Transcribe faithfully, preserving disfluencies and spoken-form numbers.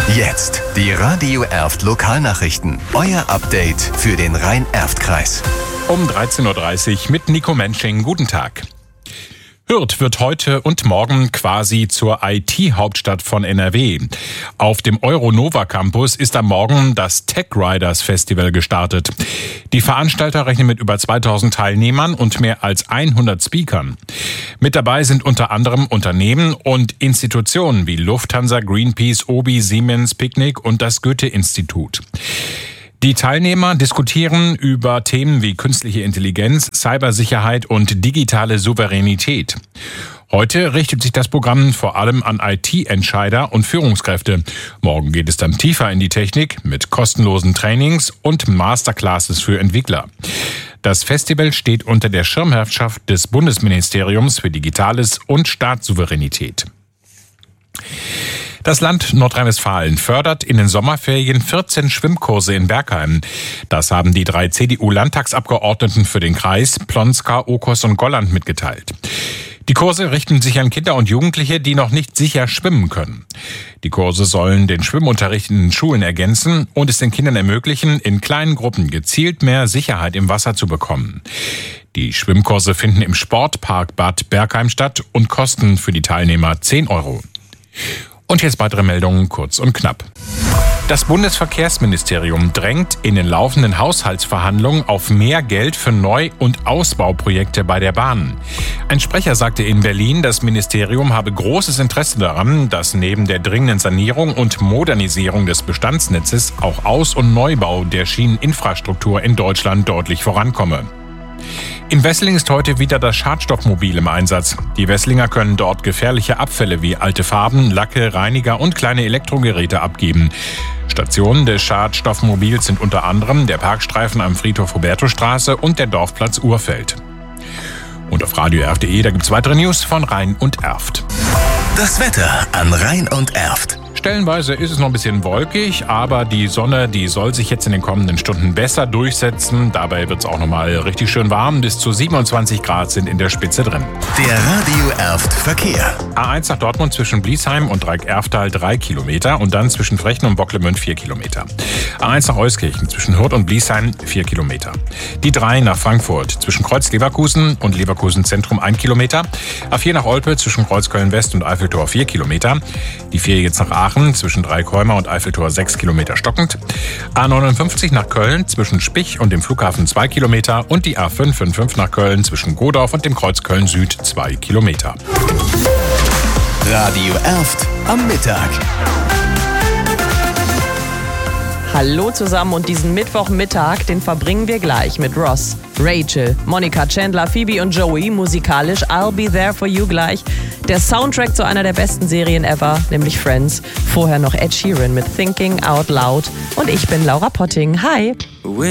Jetzt die Radio Erft Lokalnachrichten. Euer Update für den Rhein-Erft-Kreis. Um dreizehn Uhr dreißig mit Nico Mensching. Guten Tag. Hürth wird heute und morgen quasi zur I T-Hauptstadt von N R W. Auf dem Euronova Campus ist am Morgen das Tech Riders Festival gestartet. Die Veranstalter rechnen mit über zweitausend Teilnehmern und mehr als hundert Speakern. Mit dabei sind unter anderem Unternehmen und Institutionen wie Lufthansa, Greenpeace, Obi, Siemens, Picnic und das Goethe-Institut. Die Teilnehmer diskutieren über Themen wie künstliche Intelligenz, Cybersicherheit und digitale Souveränität. Heute richtet sich das Programm vor allem an I T-Entscheider und Führungskräfte. Morgen geht es dann tiefer in die Technik mit kostenlosen Trainings und Masterclasses für Entwickler. Das Festival steht unter der Schirmherrschaft des Bundesministeriums für Digitales und Staatssouveränität. Das Land Nordrhein-Westfalen fördert in den Sommerferien vierzehn Schwimmkurse in Bergheim. Das haben die drei C D U-Landtagsabgeordneten für den Kreis Plonska, Okos und Golland mitgeteilt. Die Kurse richten sich an Kinder und Jugendliche, die noch nicht sicher schwimmen können. Die Kurse sollen den Schwimmunterricht in den Schulen ergänzen und es den Kindern ermöglichen, in kleinen Gruppen gezielt mehr Sicherheit im Wasser zu bekommen. Die Schwimmkurse finden im Sportpark Bad Bergheim statt und kosten für die Teilnehmer zehn Euro. Und jetzt weitere Meldungen kurz und knapp. Das Bundesverkehrsministerium drängt in den laufenden Haushaltsverhandlungen auf mehr Geld für Neu- und Ausbauprojekte bei der Bahn. Ein Sprecher sagte in Berlin, das Ministerium habe großes Interesse daran, dass neben der dringenden Sanierung und Modernisierung des Bestandsnetzes auch Aus- und Neubau der Schieneninfrastruktur in Deutschland deutlich vorankomme. In Wesseling ist heute wieder das Schadstoffmobil im Einsatz. Die Wesslinger können dort gefährliche Abfälle wie alte Farben, Lacke, Reiniger und kleine Elektrogeräte abgeben. Stationen des Schadstoffmobils sind unter anderem der Parkstreifen am Friedhof Hubertusstraße und der Dorfplatz Urfeld. Und auf radio erft punkt de, da gibt's weitere News von Rhein und Erft. Das Wetter an Rhein und Erft. Stellenweise ist es noch ein bisschen wolkig, aber die Sonne, die soll sich jetzt in den kommenden Stunden besser durchsetzen. Dabei wird es auch nochmal richtig schön warm. Bis zu siebenundzwanzig Grad sind in der Spitze drin. Der Radio Erft Verkehr. A eins nach Dortmund zwischen Bliesheim und Dreieck-Erftal drei Kilometer und dann zwischen Frechen und Bocklemünd vier Kilometer. A eins nach Euskirchen zwischen Hürth und Bliesheim vier Kilometer. Die drei nach Frankfurt zwischen Kreuz-Leverkusen und Leverkusen Zentrum ein Kilometer. A vier nach Olpe zwischen Kreuzköln-West und Eiffeltor vier Kilometer. Die vier jetzt nach Aachen zwischen Dreikäumer und Eiffeltor sechs Kilometer stockend. A neunundfünfzig nach Köln zwischen Spich und dem Flughafen zwei Kilometer und die A fünf fünf fünf nach Köln zwischen Godorf und dem Kreuz Köln Süd zwei Kilometer. Radio Erft am Mittag. Hallo zusammen und diesen Mittwochmittag, den verbringen wir gleich mit Ross, Rachel, Monica, Chandler, Phoebe und Joey, musikalisch I'll Be There For You gleich. Der Soundtrack zu einer der besten Serien ever, nämlich Friends. Vorher noch Ed Sheeran mit Thinking Out Loud und ich bin Laura Potting. Hi!